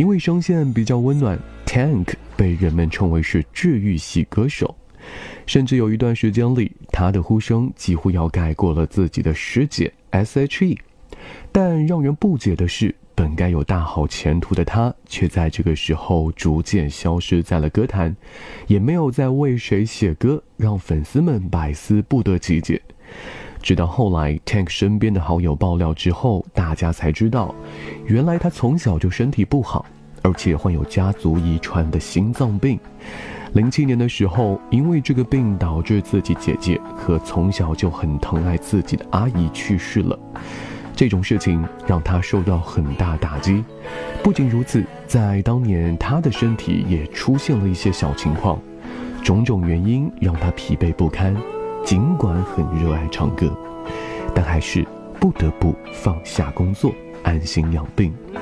因为声线比较温暖， Tank 被人们称为是治愈系歌手，甚至有一段时间里，他的呼声几乎要盖过了自己的师姐 S.H.E。 但让人不解的是，本该有大好前途的他，却在这个时候逐渐消失在了歌坛，也没有再为谁写歌，让粉丝们百思不得其解。直到后来 Tank 身边的好友爆料之后，大家才知道，原来他从小就身体不好，而且患有家族遗传的心脏病。07年的时候，因为这个病导致自己姐姐和从小就很疼爱自己的阿姨去世了。这种事情让他受到很大打击。不仅如此，在当年他的身体也出现了一些小情况，种种原因让他疲惫不堪，尽管很热爱唱歌，但还是不得不放下工作，安心养病。